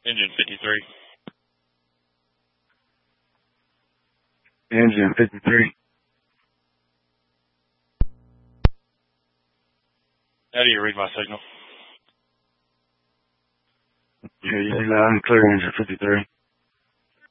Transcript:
Engine 53. Engine 53. How do you read my signal? Yeah, loud and clear, Engine 53.